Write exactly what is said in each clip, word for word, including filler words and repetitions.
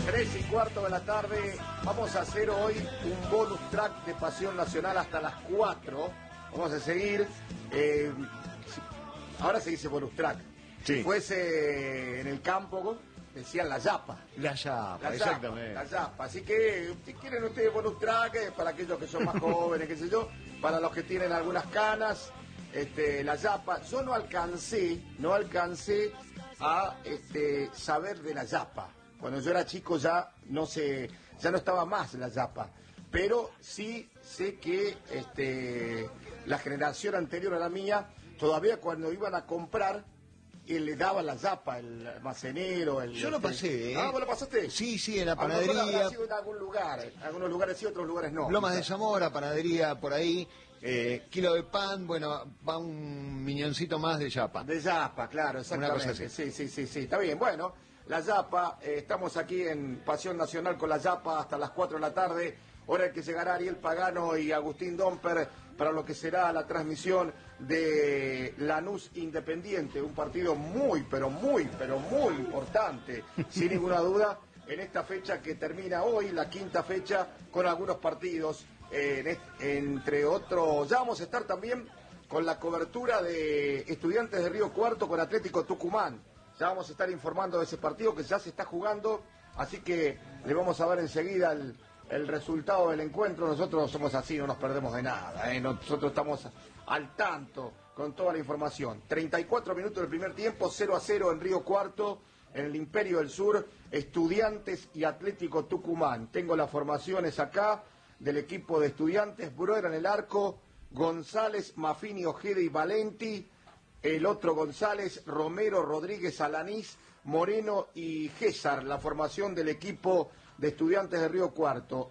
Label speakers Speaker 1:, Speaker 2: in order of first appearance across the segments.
Speaker 1: Tres y cuarto de la tarde, vamos a hacer hoy un bonus track de Pasión Nacional hasta las cuatro. Vamos a seguir, eh, ahora se dice bonus track. Sí. Si fuese en el campo, decían la yapa.
Speaker 2: La yapa,
Speaker 1: la
Speaker 2: exactamente.
Speaker 1: Yapa, la yapa. Así que, si quieren ustedes bonus track, eh, para aquellos que son más jóvenes, qué sé yo, para los que tienen algunas canas, este, la yapa. Yo no alcancé, no alcancé a este, saber de la yapa. Cuando yo era chico ya no se, ya no estaba más la yapa, pero sí sé que este, la generación anterior a la mía, todavía cuando iban a comprar, él le daba la yapa, el almacenero, el...
Speaker 2: Yo lo pasé, ¿eh?
Speaker 1: Ah, ¿vos lo pasaste?
Speaker 2: Sí, sí, en la
Speaker 1: A lo
Speaker 2: panadería.
Speaker 1: mejor habrá sido en algún lugar, en algunos lugares sí, otros lugares no.
Speaker 2: Lomas de Zamora, panadería, por ahí, eh, kilo de pan, bueno, va un miñoncito más de yapa.
Speaker 1: De yapa, claro, exactamente.
Speaker 2: Una cosa así.
Speaker 1: Sí, sí, sí, sí, está bien, bueno... La Yapa, eh, estamos aquí en Pasión Nacional con la Yapa hasta las cuatro de la tarde, hora en que llegará Ariel Pagano y Agustín Domper para lo que será la transmisión de Lanús Independiente, un partido muy, pero muy, pero muy importante, sin ninguna duda, en esta fecha que termina hoy, la quinta fecha, con algunos partidos, eh, entre otros, ya vamos a estar también con la cobertura de Estudiantes de Río Cuarto con Atlético Tucumán. Ya vamos a estar informando de ese partido que ya se está jugando, así que le vamos a ver enseguida el, el resultado del encuentro. Nosotros somos así, no nos perdemos de nada, ¿eh? Nosotros estamos al tanto con toda la información. treinta y cuatro minutos del primer tiempo, cero a cero en Río Cuarto, en el Imperio del Sur, Estudiantes y Atlético Tucumán. Tengo las formaciones acá del equipo de Estudiantes, Bruera en el arco, González, Mafini, Ojeda y Valenti. El otro González, Romero, Rodríguez, Alanís, Moreno y Gésar, la formación del equipo de Estudiantes de Río Cuarto.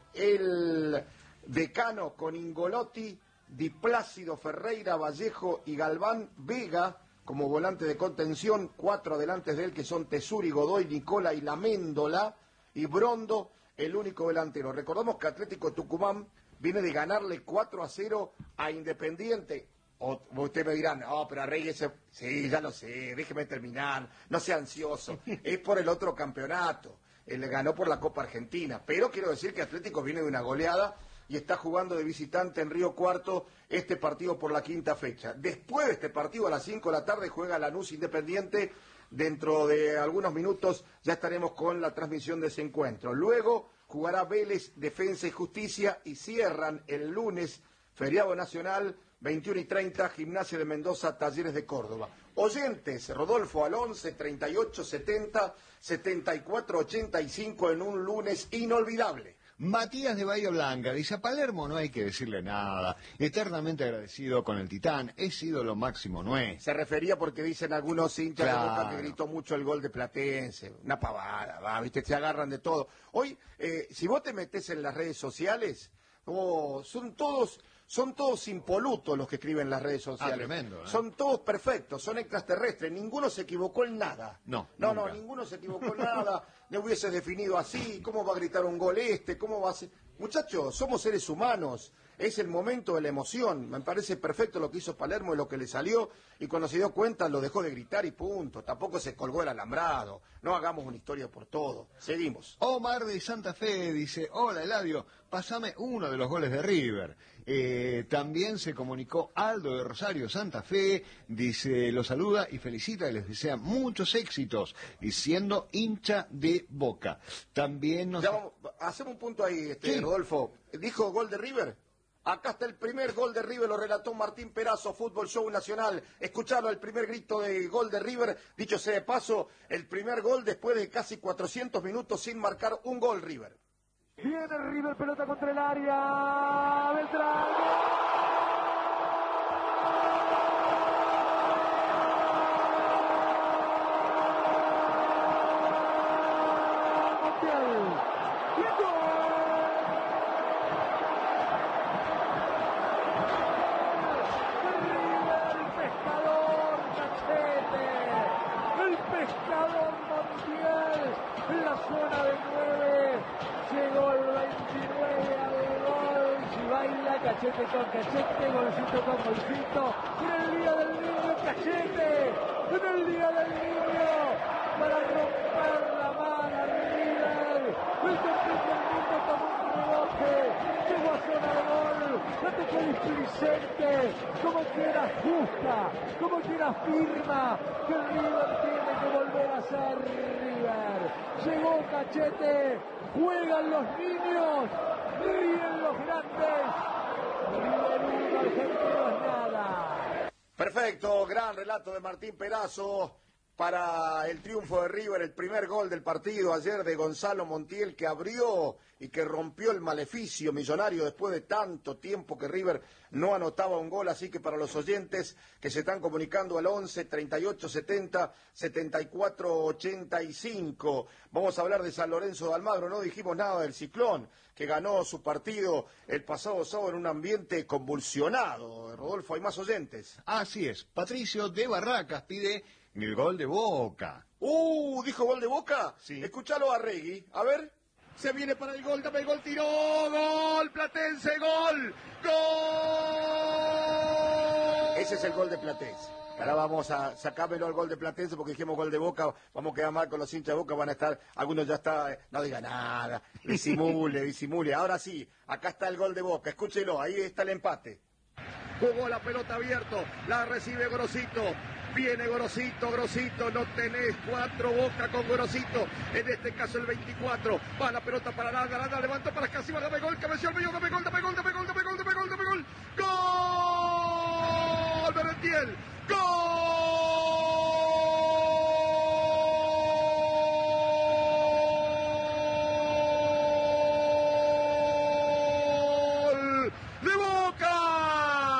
Speaker 1: El decano con Ingolotti, Di Plácido, Ferreira, Vallejo y Galván, Vega como volante de contención, cuatro adelantes de él que son Tesuri, Godoy, Nicola y Laméndola, y Brondo, el único delantero. Recordamos que Atlético Tucumán viene de ganarle cuatro a cero a Independiente. O ustedes me dirán, no, pero a Reyes, sí, ya lo sé, déjeme terminar, no sea ansioso, es por el otro campeonato, él le ganó por la Copa Argentina, pero quiero decir que Atlético viene de una goleada y está jugando de visitante en Río Cuarto este partido por la quinta fecha. Después de este partido a las cinco de la tarde juega Lanús Independiente, dentro de algunos minutos ya estaremos con la transmisión de ese encuentro. Luego jugará Vélez, Defensa y Justicia y cierran el lunes, feriado nacional, veintiuno y treinta, Gimnasia de Mendoza, Talleres de Córdoba. Oyentes, Rodolfo al once, treinta y ocho, setenta, setenta y cuatro, ochenta y cinco en un lunes inolvidable.
Speaker 2: Matías de Bahía Blanca dice: a Palermo no hay que decirle nada, eternamente agradecido con el Titán, es ídolo máximo, no es.
Speaker 1: Se refería porque dicen algunos hinchas
Speaker 2: Claro.
Speaker 1: de Boca que gritó mucho el gol de Platense, una pavada, va, viste, se agarran de todo. Hoy, eh, si vos te metés en las redes sociales, oh, son todos... Son todos impolutos los que escriben en las redes sociales.
Speaker 2: Ah, tremendo, ¿eh?
Speaker 1: Son todos perfectos, son extraterrestres. Ninguno se equivocó en nada.
Speaker 2: No,
Speaker 1: no,
Speaker 2: nunca.
Speaker 1: no, ninguno se equivocó en nada. No hubieses definido así. ¿Cómo va a gritar un gol este? ¿Cómo va a ser? Muchachos, somos seres humanos. Es el momento de la emoción. Me parece perfecto lo que hizo Palermo y lo que le salió. Y cuando se dio cuenta lo dejó de gritar y punto. Tampoco se colgó el alambrado. No hagamos una historia por todo. Seguimos.
Speaker 2: Omar de Santa Fe dice: hola Eladio, pasame uno de los goles de River. Eh, también se comunicó Aldo de Rosario Santa Fe, dice, los saluda y felicita y les desea muchos éxitos, y siendo hincha de Boca. También nos...
Speaker 1: Ya vamos, hacemos un punto ahí, este,
Speaker 2: Sí.
Speaker 1: Rodolfo. ¿Dijo gol de River? Acá está el primer gol de River, lo relató Martín Perazo, Fútbol Show Nacional. Escucharon el primer grito de gol de River. Dicho sea de paso, el primer gol después de casi cuatrocientos minutos sin marcar un gol River.
Speaker 3: Viene River, pelota contra el área. Beltrán. Zona de nueve, llegó el veintinueve al gol, si baila cachete con cachete, golcito con golcito, en el día del niño cachete, en el día del niño, para romper la mano River, tocó displicente, como quiera justa, como quiera firma, que River tiene que volver a ser River. Llegó Cachete, juegan los niños, ríen los grandes. River uno, Argentinos nada.
Speaker 1: Perfecto, gran relato de Martín Perazo para el triunfo de River, el primer gol del partido ayer de Gonzalo Montiel, que abrió y que rompió el maleficio millonario después de tanto tiempo que River no anotaba un gol. Así que para los oyentes que se están comunicando al once, treinta y ocho, setenta, setenta y cuatro, ochenta y cinco, vamos a hablar de San Lorenzo de Almagro. No dijimos nada del Ciclón, que ganó su partido el pasado sábado en un ambiente convulsionado. Rodolfo, hay más oyentes.
Speaker 2: Así es, Patricio de Barracas pide el gol de Boca.
Speaker 1: Uh, dijo gol de Boca.
Speaker 2: Sí.
Speaker 1: Escúchalo a Regui, a ver.
Speaker 2: Se viene para el gol, dame el gol, tiró, gol, Platense, gol, gol.
Speaker 1: Ese es el gol de Platense. Ahora vamos a sacármelo al gol de Platense porque dijimos gol de Boca, vamos a quedar mal con los hinchas de Boca, van a estar, algunos ya está, no diga nada, disimule, disimule. Ahora sí, acá está el gol de Boca, escúchelo, ahí está el empate. Jugó la pelota abierto, la recibe Gorosito, viene Gorosito, Gorosito, no tenés cuatro, Boca con Gorosito, en este caso el veinticuatro, va la pelota para Landa, Landa levantó para Casima, dame gol, cabeció al medio, dame gol, dame gol, dame gol, dame gol, dame gol, dame gol, dame gol, gol, Merentiel,